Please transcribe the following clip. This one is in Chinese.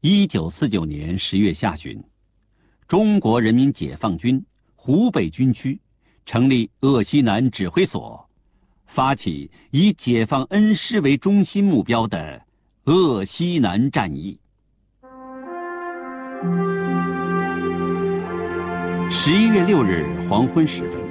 1949年10月下旬，中国人民解放军湖北军区成立鄂西南指挥所，发起以解放恩施为中心目标的鄂西南战役。11月6日黄昏时分，